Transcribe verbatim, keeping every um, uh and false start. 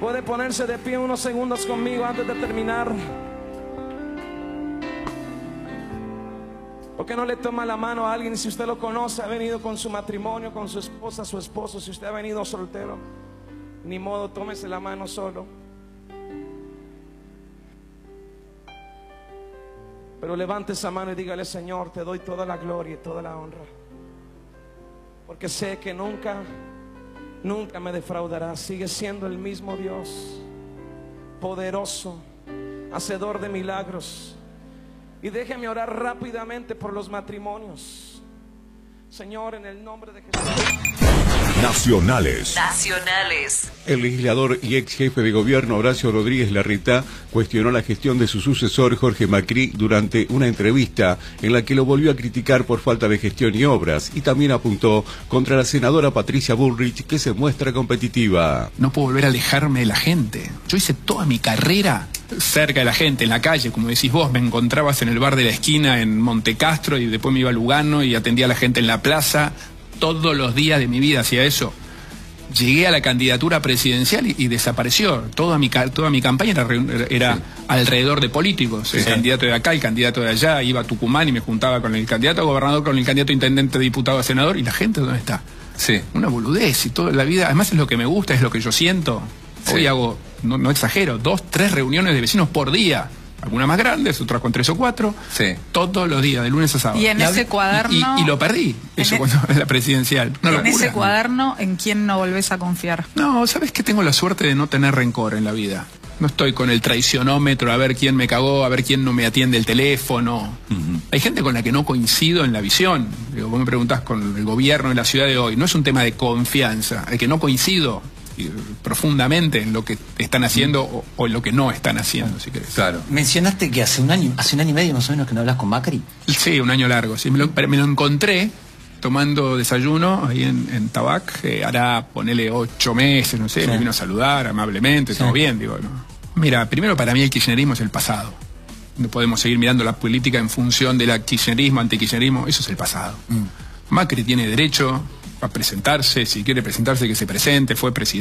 Puede ponerse de pie unos segundos conmigo antes de terminar. ¿Por qué no le toma la mano a alguien si usted lo conoce, ha venido con su matrimonio, con su esposa, su esposo? Si usted ha venido soltero, ni modo, tómese la mano solo. Pero levante esa mano y dígale: Señor, te doy toda la gloria y toda la honra, porque sé que nunca, nunca me defraudará. Sigue siendo el mismo Dios, poderoso, hacedor de milagros. Y déjeme orar rápidamente por los matrimonios. Señor, en el nombre de Jesús. Nacionales. Nacionales. El legislador y ex jefe de gobierno Horacio Rodríguez Larreta cuestionó la gestión de su sucesor Jorge Macri durante una entrevista en la que lo volvió a criticar por falta de gestión y obras, y también apuntó contra la senadora Patricia Bullrich, que se muestra competitiva. No puedo volver a alejarme de la gente. Yo hice toda mi carrera cerca de la gente, en la calle, como decís vos. Me encontrabas en el bar de la esquina en Montecastro y después me iba a Lugano y atendía a la gente en la plaza. Todos los días de mi vida hacía eso. Llegué a la candidatura presidencial y, y desapareció. Toda mi, toda mi campaña era, era sí. alrededor de políticos. Sí. El candidato de acá, el candidato de allá. Iba a Tucumán y me juntaba con el candidato a gobernador, con el candidato a intendente, diputado, a senador. ¿Y la gente dónde está? Sí. Una boludez. Y toda la vida, además es lo que me gusta, es lo que yo siento. Sí. Hoy hago, no, no exagero, dos, tres reuniones de vecinos por día. Algunas más grandes, otras con tres o cuatro. Sí. Todos los días, de lunes a sábado. Y en y ese cuaderno... Y, y lo perdí, eso, en cuando es la presidencial. Una en locura. ese cuaderno, ¿en quién no volvés a confiar? No, ¿sabes qué? Tengo la suerte de no tener rencor en la vida. No estoy con el traicionómetro a ver quién me cagó, a ver quién no me atiende el teléfono. Uh-huh. Hay gente con la que no coincido en la visión. Digo, vos me preguntás con el gobierno de la ciudad de hoy. No es un tema de confianza, el que no coincido profundamente en lo que están haciendo o, o en lo que no están haciendo, si querés. Claro. Mencionaste que hace un año, hace un año y medio más o menos que no hablas con Macri. Sí, un año largo. Sí, me, lo, me lo encontré tomando desayuno ahí en, en Tabac. Eh, hará, ponele ocho meses, no sé. Sí. Me vino a saludar amablemente, sí. Todo bien, digo, ¿no? Mira, primero para mí el kirchnerismo es el pasado. No podemos seguir mirando la política en función del kirchnerismo, antikirchnerismo. Eso es el pasado. Mm. Macri tiene derecho a presentarse, si quiere presentarse que se presente, fue presidente.